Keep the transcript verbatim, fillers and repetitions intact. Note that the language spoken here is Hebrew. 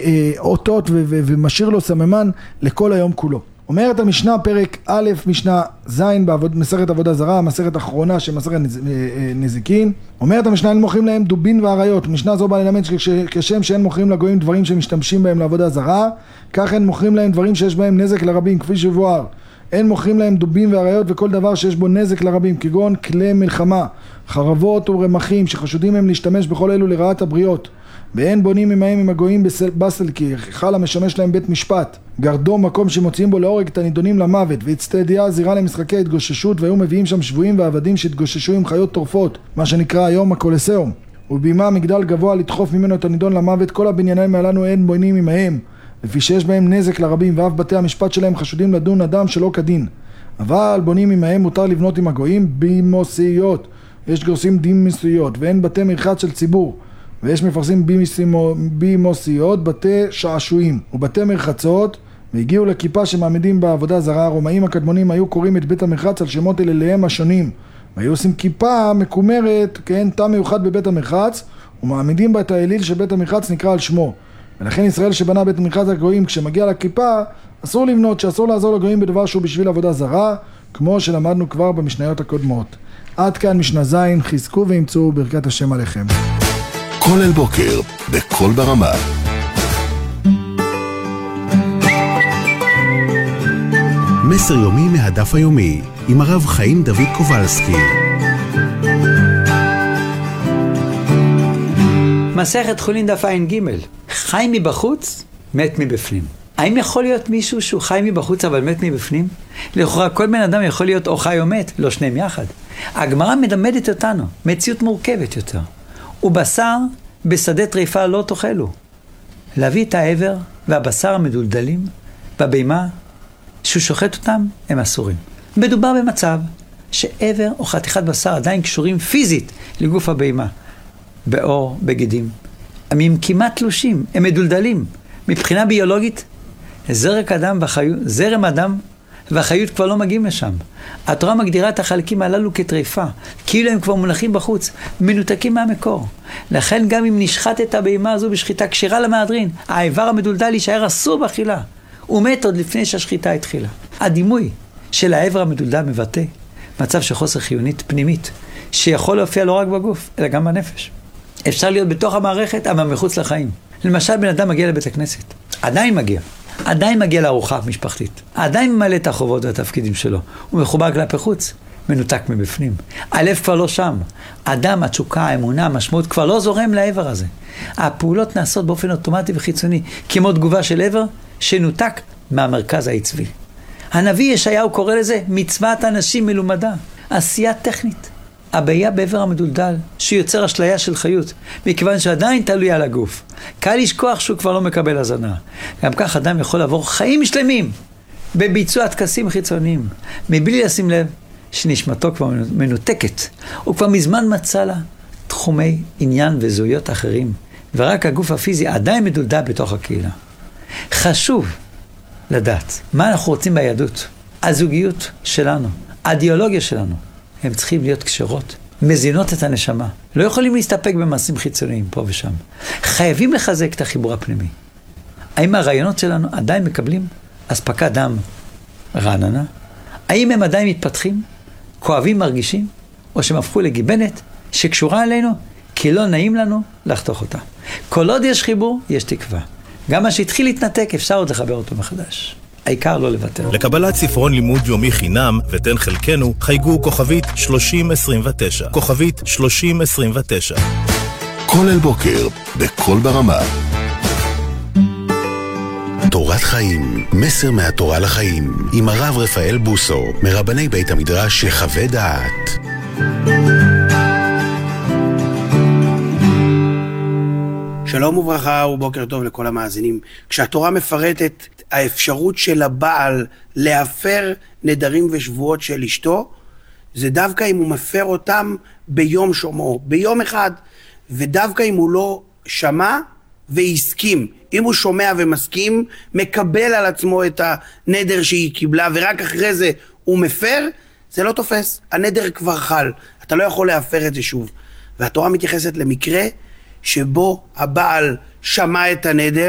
אותות ומשאיר לו סממן לכל היום כולו. אומרת המשנה פרק א' משנה ז' במסכת עבודה זרה, המסכת האחרונה של מסכת נזיקין. אומרת המשנה אין מוכרים להם דובין ואריות. משנה זו באה ללמד כשם שאין מוכרים לגויים דברים שמשתמשים בהם לעבודה זרה, כך אין מוכרים להם דברים שיש בהם נזק לרבים, כפי שבואר. אין מוכרים להם דובים ואריות וכל דבר שיש בו נזק לרבים, כגון כלי מלחמה, חרבות ורמחים שחשודים הם להשתמש בכל אלו לרעת הבריות. ואין בונים עמהם עם הגויים בסלקי, חל המשמש להם בית משפט, גרדום מקום שמוציאים בו להורג את הנידונים למוות, והצטדיעה זירה למשחקי התגוששות, והיו מביאים שם שבויים ועבדים שהתגוששו עם חיות טורפות, מה שנקרא היום הקולוסיאום, ובימה מגדל גבוה לדחוף ממנו את הנידון למוות. כל הבניינים הללו אין בונים עמהם, לפי שיש בהם נזק לרבים, ואף בתי המשפט שלהם חשודים לדון אדם שלא כדין. אבל בונים עמהם מותר לבנות עם הגויים בימוסיות, יש גורסים דימוסיות, ואין בתי מרחץ של ציבור, ויש מפרסים בימוסיות, בתי שעשועים ובתי מרחצות, והגיעו לכיפה שמעמידים בעבודה זרה. הרומאים הקדמונים היו קוראים את בית המרחץ על שמות אליהם השונים, והיו עושים כיפה מקומרת, כן, תא מיוחד בבית המרחץ, ומעמידים בה את האליל שבית המרחץ נקרא על שמו. ולכן ישראל שבנה בית המרחץ הגויים, כשמגיע לכיפה אסור לבנות, שאסור לעזור לגויים בדבר שהוא בשביל עבודה זרה, כמו שלמדנו כבר במשניות הקודמות. עד כאן משנה ז', חזקו ואמצו ברכת השם עליכם. כל אל בוקר, בכל ברמה. מסר יומי מהדף היומי, עם הרב חיים דוד קובלסקי. מסכת חולין דף עין ג', חי מבחוץ, מת מבפנים. האם יכול להיות מישהו שהוא חי מבחוץ אבל מת מבפנים? לכאורה כל בן אדם יכול להיות או חי או מת, לא שניהם יחד. הגמרא מלמדת אותנו מציאות מורכבת יותר. ובשר בשדה טריפה לא תאכלו. להביא את העבר והבשר המדולדלים בבימה שהוא שוחט אותם הם אסורים. מדובר במצב שעבר או חתיכת בשר עדיין קשורים פיזית לגוף הבימה, באור, בגדים. הם כמעט תלושים, הם מדולדלים. מבחינה ביולוגית, זרק אדם והחיות, זרם אדם והחיות כבר לא מגיעים לשם. התורה מגדירה את החלקים הללו כטריפה, כאילו הם כבר מונחים בחוץ, מנותקים מהמקור. לכן גם אם נשחט את הבהמה הזו בשחיטה כשרה למהדרין, האיבר המדולדל יישאר אסור באכילה. הוא מת עוד לפני שהשחיטה התחילה. הדימוי של האיבר המדולדל מבטא מצב של חוסר חיונית פנימית, שיכול להופיע לא רק בגוף, אלא גם בנפש. אפשר להיות בתוך המערכת, אבל מחוץ לחיים. למשל, בן אדם מגיע לבית הכנסת. עדיין מגיע. עדיין מגיע לארוחה משפחתית. עדיין ממלא את החובות והתפקידים שלו. הוא מחובר כלפי חוץ, מנותק מבפנים. הלב כבר לא שם. אדם, התשוקה, האמונה, המשמעות כבר לא זורם לעבר הזה. הפעולות נעשות באופן אוטומטי וחיצוני, כמו תגובה של עבר שנותק מהמרכז העצבי. הנביא ישעיהו קורא לזה מצוות אנשים מלומדה. עשייה טכנית. הבעיה בעבר המדולדל שיוצר אשליה של חיות, מכיוון שעדיין תלוי על הגוף. קל לשכוח שהוא כבר לא מקבל הזנה. גם כך אדם יכול לעבור חיים שלמים בביצוע תקסים חיצוניים, מבלי לשים לב שנשמתו כבר מנותקת. הוא כבר מזמן מצא לה תחומי עניין וזהויות אחרים, ורק הגוף הפיזי עדיין מדולדל בתוך הקהילה. חשוב לדעת מה אנחנו רוצים ביהדות. הזוגיות שלנו, האידיאולוגיה שלנו, הם צריכים להיות קשרות, מזינות את הנשמה. לא יכולים להסתפק במעשים חיצוניים פה ושם. חייבים לחזק את החיבור הפנימי. האם הרעיונות שלנו עדיין מקבלים אספקת דם רעננה? האם הם עדיין מתפתחים, כואבים, מרגישים, או שהם הפכו לגיבנת שקשורה אלינו, כי לא נעים לנו לחתוך אותה. כל עוד יש חיבור, יש תקווה. גם מה שהתחיל להתנתק, אפשר עוד לחבר אותו מחדש. העיקר לא לוותר. לקבלת ספרון לימוד יומי חינם ותן חלקנו, חייגו כוכבית שלושים עשרים ותשע. כוכבית שלושים עשרים ותשע. כל אל בוקר, בכל ברמה. תורת חיים, מסר מהתורה לחיים, עם הרב רפאל בוסו, מרבני בית המדרש שחווה דעת. שלום וברכה ובוקר טוב לכל המאזינים. כשהתורה מפרטת האפשרות של הבעל להפר נדרים ושבועות של אשתו, זה דווקא אם הוא מפר אותם ביום שומעו, ביום אחד, ודווקא אם הוא לא שמע והסכים. אם הוא שומע ומסכים, מקבל על עצמו את הנדר שהיא קיבלה, ורק אחרי זה הוא מפר, זה לא תופס. הנדר כבר חל, אתה לא יכול להפר את זה שוב. והתורה מתייחסת למקרה שבו הבעל שמע את הנדר,